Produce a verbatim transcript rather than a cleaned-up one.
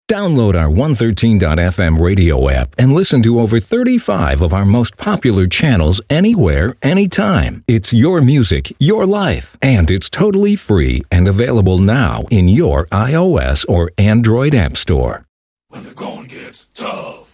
Download our one thirteen dot f m radio app and listen to over thirty-five of our most popular channels anywhere, anytime. It's your music, your life, and it's totally free and available now in your iOS or Android app store. When the going gets tough.